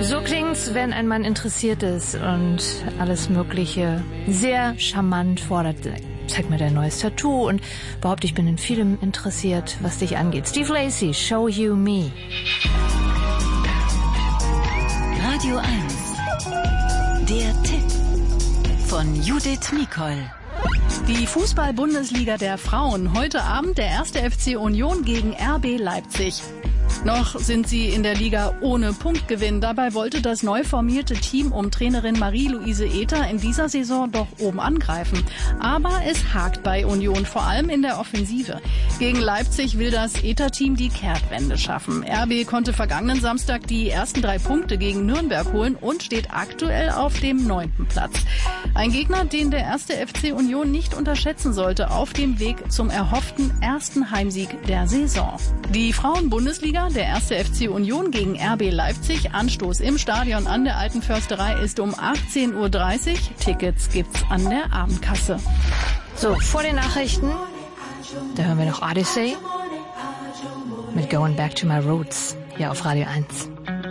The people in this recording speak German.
So klingt's, wenn ein Mann interessiert ist und alles Mögliche sehr charmant fordert. Zeig mir dein neues Tattoo und behaupte, ich bin in vielem interessiert, was dich angeht. Steve Lacy, Show You Me. Radio 1. Der Tipp von Judith Nicol. Die Fußball-Bundesliga der Frauen. Heute Abend der 1. FC Union gegen RB Leipzig. Noch sind sie in der Liga ohne Punktgewinn. Dabei wollte das neu formierte Team um Trainerin Marie-Louise Ether in dieser Saison doch oben angreifen. Aber es hakt bei Union, vor allem in der Offensive. Gegen Leipzig will das Ether-Team die Kehrtwende schaffen. RB konnte vergangenen Samstag die ersten 3 Punkte gegen Nürnberg holen und steht aktuell auf dem 9. Platz. Ein Gegner, den der 1. FC Union nicht unterschätzen sollte, auf dem Weg zum erhofften ersten Heimsieg der Saison. Die Frauen-Bundesliga, der 1. FC Union gegen RB Leipzig. Anstoß im Stadion an der Alten Försterei ist um 18:30 Uhr. Tickets gibt's an der Abendkasse. So, vor den Nachrichten, da hören wir noch Odyssey mit Going Back to My Roots hier auf Radio 1.